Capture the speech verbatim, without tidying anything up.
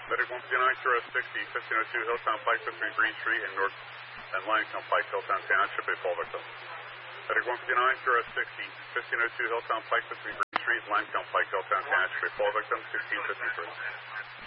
Medic one fifty-nine, Q R S sixty, fifteen oh two Hilltown Pike between Green Street and North and Limestone Pike, Hilltown Township, a fall victim. Medic one fifty-nine, Q R S sixty, fifteen oh two Hilltown Pike between Green Street and Limestone Pike, Hilltown Township, a fall victim, sixteen fifty-three.